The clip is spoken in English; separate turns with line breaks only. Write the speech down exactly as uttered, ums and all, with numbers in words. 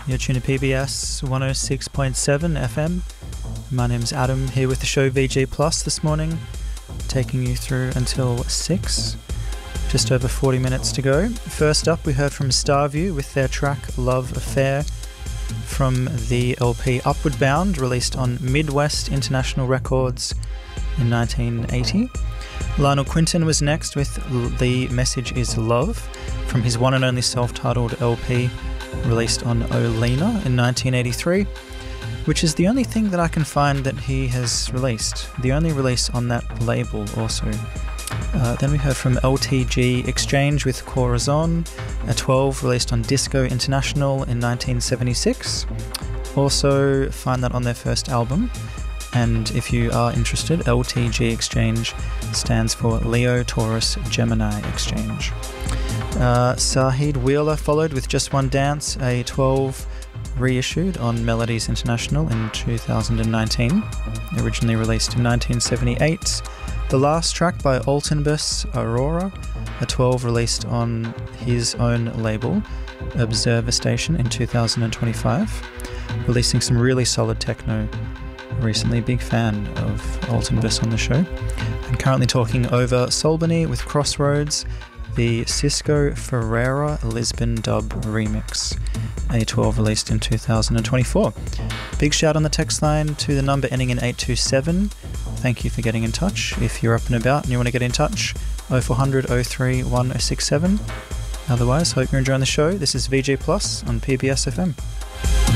You're tuned to P B S one oh six point seven F M. My name's Adam, here with the show V G Plus this morning, taking you through until six. Just over forty minutes to go. First up, we heard from Starview with their track Love Affair from the L P Upward Bound, released on Midwest International Records in nineteen eighty. Lionel Quinton was next with The Message Is Love from his one and only self-titled L P, released on Olena in nineteen eighty-three, which is the only thing that I can find that he has released. The only release on that label also. Uh, then we heard from L T G Exchange with Corazon, a twelve released on Disco International in nineteen seventy-six. Also find that on their first album. And if you are interested, L T G Exchange stands for Leo Taurus Gemini Exchange. Uh, Sahid Wheeler followed with Just One Dance, a twelve reissued on Melodies International in two thousand nineteen, originally released in nineteen seventy-eight. The last track by Altenbus Aurora, a twelve released on his own label, Observer Station, in two thousand twenty-five, releasing some really solid techno recently. Big fan of Altenbus on the show. I'm currently talking over Solbany with Crossroads, the Cisco Ferreira Lisbon dub remix, a twelve released in two thousand twenty-four. Big shout on the text line to the number ending in eight two seven. Thank you for getting in touch. If you're up and about and you want to get in touch, oh four hundred oh three one oh six seven. Otherwise, hope you're enjoying the show. This is V G Plus on P B S F M.